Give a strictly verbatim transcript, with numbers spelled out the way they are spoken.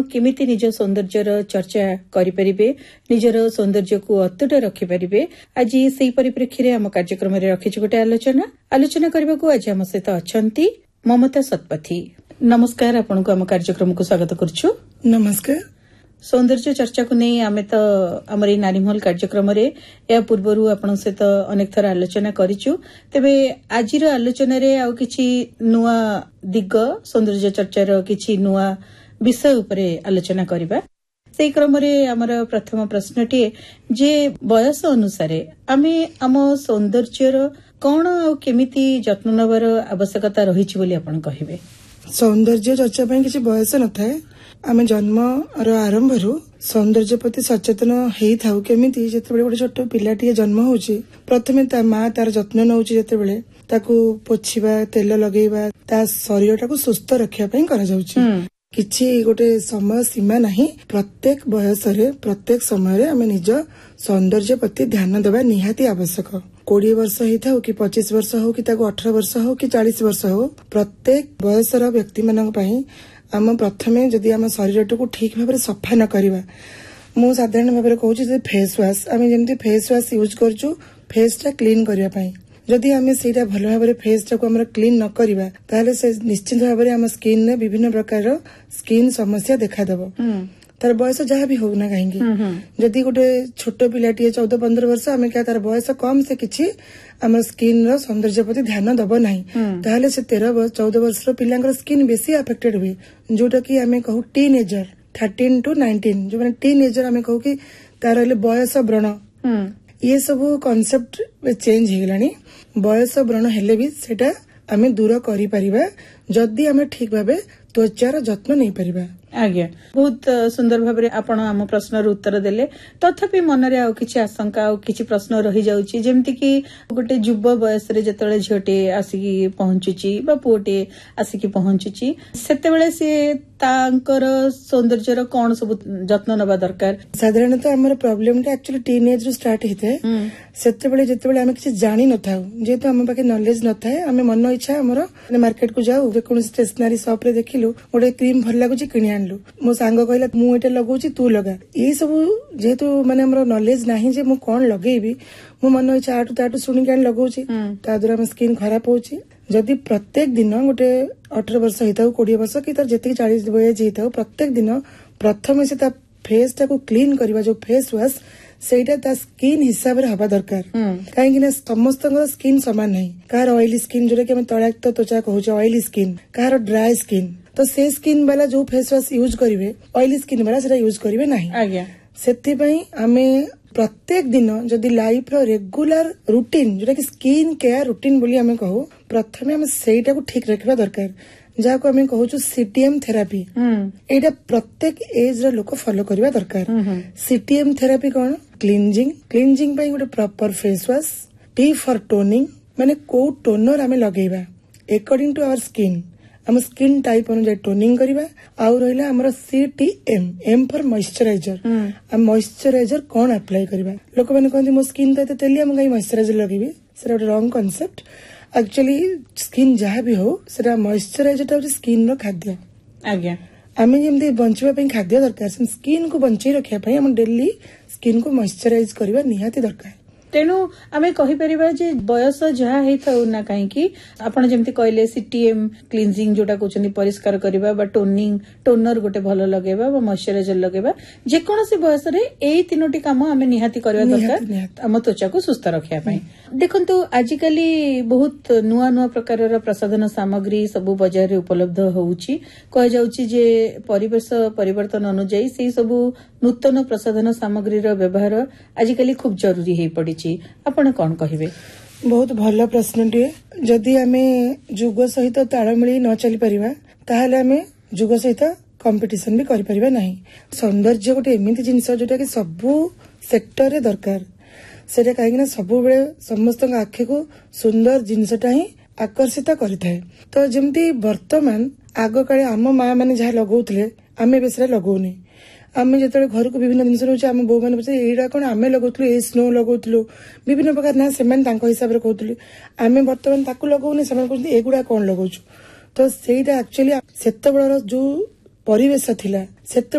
केमिति निज सौंदर्यर चर्चा करिपरिबे निजर सौंदर्य को अतुट रखिपारे आज से परिप्रेक्षी में आम कार्यक्रम में रखी गोटे आलोचना आलोचना करने को आज आम सहित अच्छा ममता शतपथी। नमस्कार, आपन को आम कार्यक्रम को स्वागत करुछु। नमस्कार। सौंदर्य चर्चा को नहीं आमे तो आमर नारीमहल कार्यक्रम रे या पूर्वरु आपन सहित अनेक थर आलोचना करिछु। तेबे आजिर आलोचना रे आउ किछि नुआ दिग सौंदर्य चर्चार किछि नुआ विषय उपरे आलोचना करिबा। सेई क्रम रे हमर प्रथम प्रश्नटी जे बयस अनुसार आमे आम सौंदर्यर कोन आ केमिति जत्न नबर आवश्यकता रहिछि बोली आपन कहिबे? सौंदर्य चर्चा पई किछि बयस न थाए। आमे जन्म र आरंभ रु सौंदर्य प्रति सचेतन हेई थाउ। केमिति जेतेबेले गोटे छोट पिलाटी जन्म होउछि प्रथमे ता मां तार जत्न नउछि, जेतेबेले ताकू पोछिबा तेल लगेइबा ता शरीर टाकू सुस्थ रखिया पई करा जाउछि। किछि गोटे समय सीमा नहीं। प्रत्येक बयस रे प्रत्येक समय रे आमे निज सौंदर्य प्रति ध्यान देबा निहाती आवश्यक। कोड़े वर्ष ही था कि पच्चीस वर्ष हो कि अठारह वर्ष हो कि चालीस वर्ष हो, प्रत्येक बयसर व्यक्ति मानक पई आम प्रथमे जदि आम शरीर टाकू ठीक भाव सफा न करिबा, मु साधारण भाव कहूँ फेस वाश आम जमी फेस वाश यूज करछु फेस टा क्लीन करने पाई। जदि आम से भल भाव फेस टाक क्लीन न करिबा ताहले से निश्चित भाव आम स्किन ने विभिन्न प्रकार स्किन समस्या देखादेव। तार बयस जहाँ भी हो ना कहीं जदि गोटे छोट पिलाटी चौदह पंद्रह वर्ष आम क्या तार बयस कम से किछि आम स्किन सौंदर्य प्रति ध्यान दब नहीं, ताहले से तेरह चौदह वर्ष पिलांकर स्किन बेसी अफेक्टेड हुए, जोटा कि आम कहू tin ager thirteen to nineteen जो मैंने टीन एजर आम कहू कि तार बयस व्रण ये सब कॉन्सेप्ट चेंज हो गलानी। बयस व्रण हेले भी सेटा आमे दूर करि परिबा जदि आमे ठीक भाबे त्वचार जत्न नहीं परिबा। आज्ञा, बहुत सुंदर भाव आपण आम प्रश्न उत्तर देले। तथापि मनरे आउ किछि आशंका आउ किछि प्रश्न रही जाउछि, जेमति कि गोटे युव बयस रे जतले झियोटे आसिकी पहुंचुछि बा पुओटे आसिकी पहुंचुछि सेतेबेले से तांकर सौंदर्यर कोन सब जत्न नबा दरकार? साधारणतः हमर प्रॉब्लम टा एक्चुअली टीन एज रु स्टार्ट हिते। सेतेबेले जतबेले आमे किछि जानि न थाउ, जेतु हम पाके नॉलेज न थाए, आमे मन इच्छा हमर मार्केट को जाऊ जे कोन स्टेशनरी शॉप रे देखिलु गोटे क्रीम भल लागुछि किनि आनलु, मो सांग कहला मु एटा लगौछि तू लगा। ये सब जेतु माने हमर नॉलेज नाही जे मु कोन लगेइबी, मो मन इच्छा आटु ताटु सुनि कान लगौछि, ता द्वारा हम स्किन खराब होछि। जदि प्रत्येक दिन गोटे अठारह वर्ष हिताउ कोड़े वर्ष कि तार जेतिक चालीस बयस हिताउ प्रत्येक दिन प्रथम से ता फेस टाकू क्लीन करबा जो फेस वाश सेटा ता स्किन हिसाब रे हबा दरकार। काहेकि ना समस्त स्किन समान नहीं। कार ऑयली स्किन जोरे कि हम तळाक्त त्वचा कहू छ oily skin, car dry skin, तो से स्किन वाला जो फेस वाश यूज करिवे ऑयली स्किन वाला सेटा यूज करिवे नहीं। आज्ञा, सेति पई आमे प्रत्येक दिन जदि लाइफ रो रेगुलर रूटीन जोटा कि स्किन केयर रूटीन बोली आमे कहू, प्रथमे आमे सेटा को ठीक रखबा दरकार, जाको आमे कहू छु सीटीएम थेरापी। एटा प्रत्येक एज रो लोक फॉलो करबा दरकार। सीटीएम थेरापी कोन? क्लींजिंग क्लींजिंग पई गोटे proper face wash, T for toning माने को टोनर आमे लगेबा अकॉर्डिंग टू आवर स्किन, हम स्किन टाइप अनुसार टोनिंग करबा। आउ रहिला हमर सीटीएम, एम फॉर मॉइस्चराइजर, हम मॉइस्चराइजर कोन अप्लाई करबा। लोक माने कहंती मो स्किन त तेली हम गई मॉइस्चराइजर लगेबी, सेरा रॉन्ग कांसेप्ट। एक्चुअली स्किन जहाँ भी हो सेटा मॉइस्चराइजर टा स्किन रो खाद्य। आज्ञा, आमे जेमती बंचिबा पई खाद्य दरकार, स्किन को बंचई रखिया पई हम डेली स्किन को मॉइस्चराइज करबा निहाती दरकार। तेणु आमे कहि परिबा जे बयस जहा हेई थाउ ना काहे कि आपण जेमति कहले सीटीएम क्लींजिंग जोटा कहउछनी परिष्कार करबा बा टोनिंग टोनर गोटे भलो लगेबा बा मॉइस्चराइजर लगेबा, जे कोनोसी बयस रे एई तीनोटी काम आमे निहाती करबा दरकार हम त्वचा को सुस्थ रखिया पई। देखंतु आजिकली बहुत नुआ नुआ प्रकारर प्रसाधन सामग्री सब बाजार रे उपलब्ध होउची। कह जाउची जे परिवेश परिवर्तन अनुसार सेई सब नूतन प्रसाधन सामग्री रो व्यवहार आजिकली खूब जरूरी हेई पड़ी। आपण कौन कहिबे? बहुत भल प्रश्नटे। जदि आमे जुग सहित तालमेल न चली परिबा ताहले आमे जुग सहित कंपटीशन भी करि परिबा नाही। सौंदर्य गोटे एमिति जिंस जोटा कि सबु सेक्टर रे दरकार, सेटा काहे कि सबु बेले समस्त आखि को सुंदर जिनसटा ही आकर्षित करिथाय। तो जेमती वर्तमान आग काले आम माँ माने जहाँ लगौथिले आमे बेसरा लगौनी। आमे जेतले घर को विभिन्न जिनस रहउछ आमे बो माने पछे एडा कोन आमे लगौथलु ए स्नो लगौथलु विभिन्न प्रकार ना सेमन तांको हिसाब रे कहउथलु आमे वर्तमान ताकु लगौनी सेमन कहउथि एगुडा कोन लगौछु। तो सेटा एक्चुअली सेतबेलर जो परिवेश थिला सेत